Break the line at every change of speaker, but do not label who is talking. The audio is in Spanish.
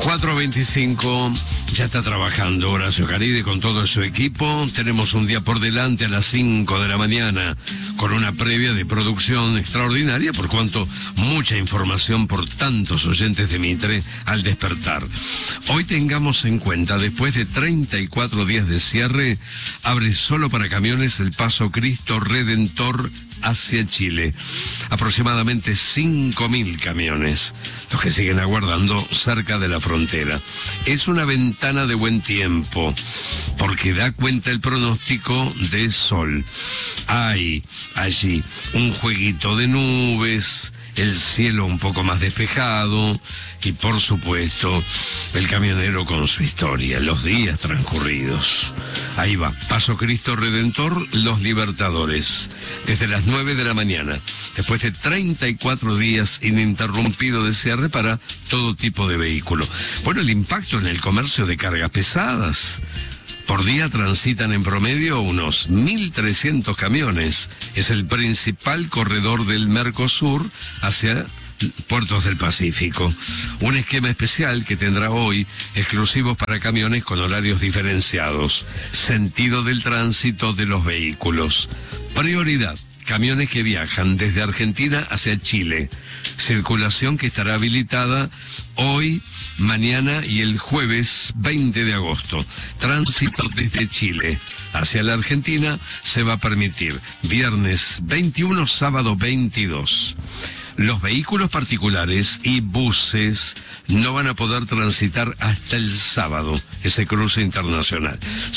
4:25, ya está trabajando Horacio Caride con todo su equipo. Tenemos un día por delante a las 5 de la mañana con una previa de producción extraordinaria, por cuanto mucha información por tantos oyentes de Mitre al despertar. Hoy tengamos en cuenta, después de 34 días de cierre, abre solo para camiones el paso Cristo Redentor hacia Chile. Aproximadamente 5.000 camiones, los que siguen aguardando cerca de la frontera. Es una ventana de buen tiempo, porque da cuenta el pronóstico de sol. Hay allí un jueguito de nubes, el cielo un poco más despejado y, por supuesto, el camionero con su historia, los días transcurridos. Ahí va, Paso Cristo Redentor, Los Libertadores, desde las 9 de la mañana, después de 34 días ininterrumpido de cierre para todo tipo de vehículo. Bueno, el impacto en el comercio de cargas pesadas. Por día transitan en promedio unos 1.300 camiones. Es el principal corredor del Mercosur hacia puertos del Pacífico. Un esquema especial que tendrá hoy exclusivos para camiones con horarios diferenciados. Sentido del tránsito de los vehículos. Prioridad: camiones que viajan desde Argentina hacia Chile. Circulación que estará habilitada hoy, mañana y el jueves 20 de agosto. Tránsito desde Chile hacia la Argentina se va a permitir viernes 21, sábado 22. Los vehículos particulares y buses no van a poder transitar hasta el sábado, ese cruce internacional.